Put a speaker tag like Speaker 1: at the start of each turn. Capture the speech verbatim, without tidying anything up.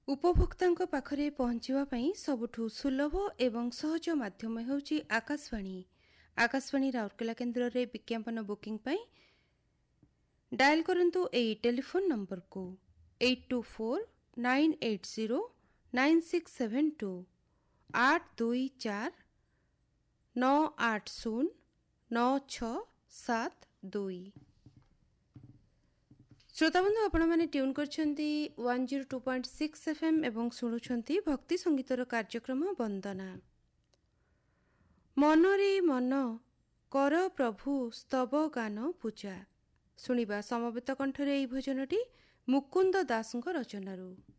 Speaker 1: ଉପଭୋକ୍ତାଙ୍କ ପାଖରେ ପହଞ୍ଚିବା ପାଇଁ ସବୁଠୁ ସୁଲଭ ଏବଂ ସହଜ ମାଧ୍ୟମ ହେଉଛି ଆକାଶବାଣୀ। ଆକାଶବାଣୀ ରାଉରକେଲା କେନ୍ଦ୍ରରେ ବିଜ୍ଞାପନ ବୁକିଂ ପାଇଁ ଡାଏଲ୍ କରନ୍ତୁ ଏହି ଟେଲିଫୋନ୍ ନମ୍ବରକୁ eight two four nine eight zero nine six seven two ଆଠ ଦୁଇ ଚାରି ନଅ ଆଠ ଶୂନ ନଅ ଛଅ ସାତ ଦୁଇ। ଶ୍ରୋତାବନ୍ଧୁ ଆପଣମାନେ ଟ୍ୟୁନ୍ କରିଛନ୍ତି one zero two point six FM ଏବଂ ଶୁଣୁଛନ୍ତି ଭକ୍ତି ସଙ୍ଗୀତର କାର୍ଯ୍ୟକ୍ରମ ବନ୍ଦନା। ମନରେ ମନ କର ପ୍ରଭୁ ସ୍ତବ ଗାନ ପୂଜା। ଶୁଣିବା ସମବେତ କଣ୍ଠରେ ଏହି ଭଜନଟି ମୁକୁନ୍ଦ ଦାସଙ୍କ ରଚନାରୁ।